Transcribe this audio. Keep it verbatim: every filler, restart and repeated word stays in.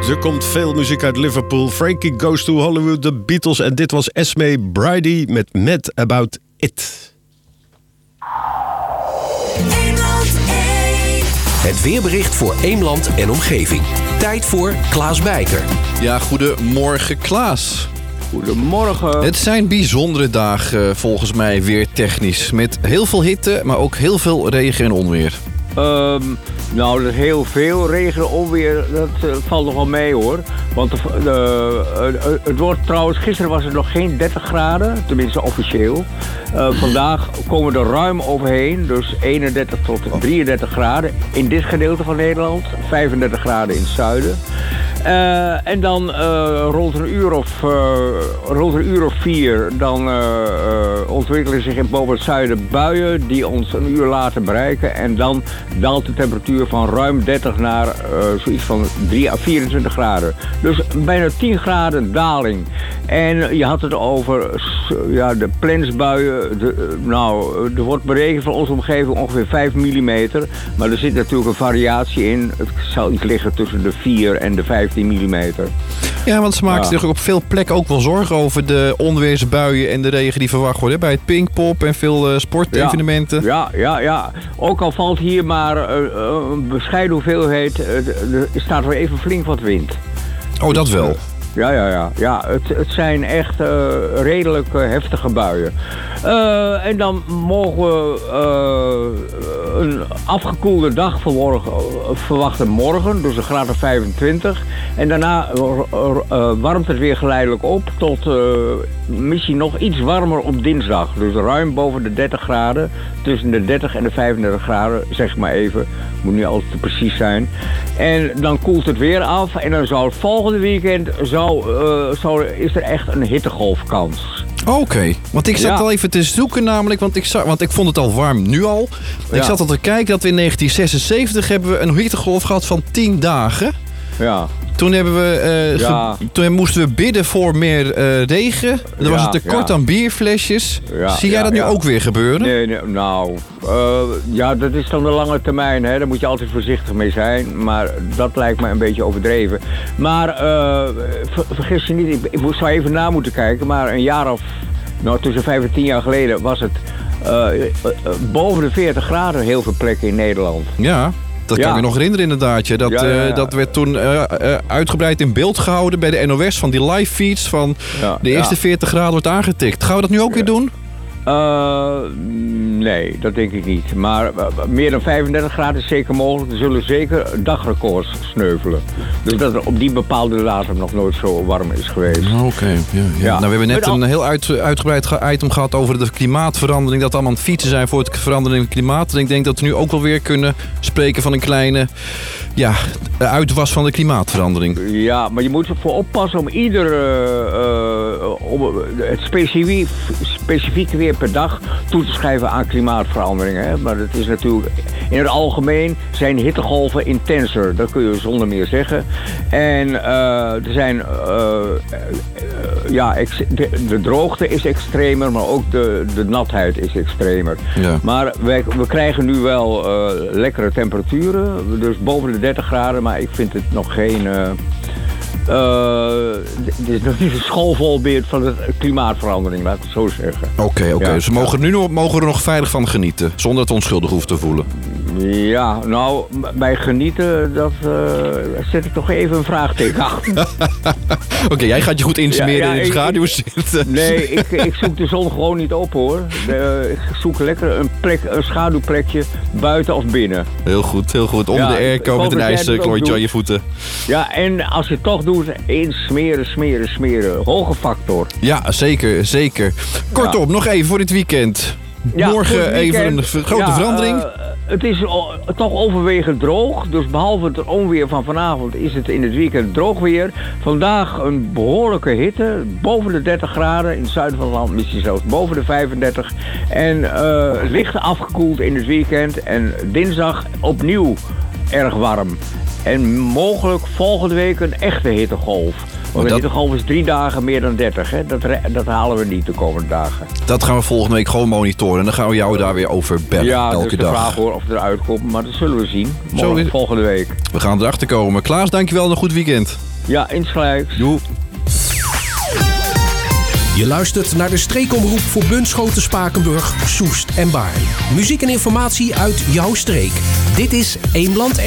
Er komt veel muziek uit Liverpool. Frankie Goes to Hollywood, de Beatles. En dit was Esme Bridie met Mad About It. Het weerbericht voor Eemland en omgeving. Tijd voor Klaas Bijker. Ja, goedemorgen Klaas. Goedemorgen. Het zijn bijzondere dagen volgens mij weer technisch. Met heel veel hitte, maar ook heel veel regen en onweer. Um, nou, dat is heel veel regen en onweer. Dat uh, valt nog wel mee hoor. Want de, de, uh, het wordt trouwens, gisteren was het nog geen dertig graden. Tenminste officieel. Uh, vandaag komen we er ruim overheen. Dus eenendertig tot drieëndertig graden in dit gedeelte van Nederland. vijfendertig graden in het zuiden. Uh, en dan uh, rond een uur of uh, rond een uur of vier dan uh, uh, ontwikkelen zich in boven het zuiden buien die ons een uur later bereiken. En dan daalt de temperatuur van ruim dertig naar uh, zoiets van drie à vierentwintig graden. Dus bijna tien graden daling. En je had het over ja, de plensbuien. De, nou, er wordt berekend van onze omgeving ongeveer vijf millimeter. Maar er zit natuurlijk een variatie in. Het zal iets liggen tussen de vier en de vijftien millimeter. Ja, want ze maken zich ja. op veel plekken ook wel zorgen over de onweersbuien en de regen die verwacht worden. Bij het Pinkpop en veel uh, sportevenementen. Ja, ja, ja, ja. Ook al valt hier maar uh, een bescheiden hoeveelheid. Uh, er staat weer even flink wat wind. Oh, dat wel. Ja, ja, ja. ja het, het zijn echt uh, redelijk uh, heftige buien. Uh, en dan mogen we uh, een afgekoelde dag vanmorgen, uh, verwachten morgen, dus een graad of vijfentwintig. En daarna uh, uh, warmt het weer geleidelijk op tot uh, misschien nog iets warmer op dinsdag. Dus ruim boven de dertig graden, tussen de dertig en de vijfendertig graden, zeg maar even. Moet niet altijd te precies zijn. En dan koelt het weer af en dan zou het volgende weekend zou, uh, zou, is er echt een hittegolfkans. Oké, okay. Want ik zat ja. al even te zoeken namelijk, want ik, zag, want ik vond het al warm nu al. Ja. Ik zat al te kijken dat we in negentien zesenzeventig hebben we een hittegolf gehad van tien dagen. Ja. Toen, hebben we, uh, ja. ge- toen moesten we bidden voor meer uh, regen. Dan ja, was het tekort ja. aan bierflesjes. Ja, Zie jij ja, dat nu ja. ook weer gebeuren? Nee, nee nou, uh, ja, dat is dan de lange termijn. Hè. Daar moet je altijd voorzichtig mee zijn. Maar dat lijkt me een beetje overdreven. Maar uh, ver, vergis je niet, ik, ik moest wel even na moeten kijken. Maar een jaar of, nou tussen vijf en tien jaar geleden was het uh, uh, uh, boven de veertig graden heel veel plekken in Nederland. Ja. Dat kan ja. ik me nog herinneren inderdaad. Ja. Dat, ja, ja, ja. Uh, dat werd toen uh, uh, uitgebreid in beeld gehouden bij de N O S van die live feeds van ja, de eerste ja. veertig graden wordt aangetikt. Gaan we dat nu ook ja. weer doen? Uh, nee, dat denk ik niet. Maar uh, meer dan vijfendertig graden is zeker mogelijk. Er zullen zeker dagrecords sneuvelen. Dus dat er op die bepaalde datum nog nooit zo warm is geweest. Oké, okay. ja, ja. ja. Nou, we hebben net een heel uit, uitgebreid item gehad over de klimaatverandering. Dat allemaal aan het fietsen zijn voor het veranderen in het klimaat. En ik denk dat we nu ook wel weer kunnen spreken van een kleine ja, uitwas van de klimaatverandering. Ja, maar je moet ervoor oppassen om ieder uh, uh, om het specifiek, specifieke weer per dag toe te schrijven aan klimaatveranderingen. Hè? Maar het is natuurlijk, in het algemeen zijn hittegolven intenser. Dat kun je zonder meer zeggen. En uh, er zijn, uh, uh, ja, ex- de, de droogte is extremer, maar ook de, de natheid is extremer. Ja. Maar wij, we krijgen nu wel uh, lekkere temperaturen, dus boven de dertig graden, maar ik vind het nog geen... Uh, Uh, dit is nog niet een schoolvoorbeeld van de klimaatverandering, laat ik het zo zeggen. Oké, okay, oké. Okay. Ja, dus we mogen, ja. nu nog, mogen er nog veilig van genieten, zonder dat we ons schuldig hoeven te voelen. Ja, nou, bij genieten, dat uh, zet ik toch even een vraagteken achter. Oké, okay, jij gaat je goed insmeren ja, ja, in de schaduw ik, zitten. Nee, ik, ik zoek de zon gewoon niet op, hoor. De, ik zoek lekker een, plek, een schaduwplekje buiten of binnen. Heel goed, heel goed. Onder ja, de airco met een ijsklontje aan je voeten. Ja, en als je het toch doet, eens smeren, smeren, smeren. Hoge factor. Ja, zeker, zeker. Kortom, ja. nog even voor dit weekend. Ja, Morgen even een grote ja, verandering. Uh, het is o- toch overwegend droog. Dus behalve het onweer van vanavond is het in het weekend droog weer. Vandaag een behoorlijke hitte. Boven de dertig graden. In het zuiden van het land misschien zelfs boven de vijfendertig. En uh, licht afgekoeld in het weekend. En dinsdag opnieuw erg warm. En mogelijk volgende week een echte hittegolf. Want de dat... hittegolf is drie dagen meer dan dertig. Hè? Dat, re- dat halen we niet de komende dagen. Dat gaan we volgende week gewoon monitoren. En dan gaan we jou daar weer over bellen. Ja, elke dus de dag. vraag hoor of het eruit komt. Maar dat zullen we zien. Morgen, Zo, volgende week. We gaan erachter komen. Klaas, dankjewel en een goed weekend. Ja, insgelijks. Joe. Je luistert naar de streekomroep voor Bunschoten, Spakenburg, Soest en Baarn. Muziek en informatie uit jouw streek. Dit is Eemland